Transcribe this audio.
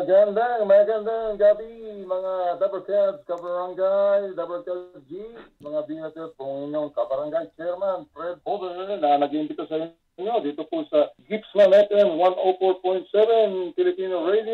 Magandang gabi mga Dabarkads, Kabarangay, Dabarkads G, mga binatid po inyong Kabarangay Chairman Fred Over na nag-iimbita sa inyo dito po sa Gippsland FM 104.7 Filipino Radio.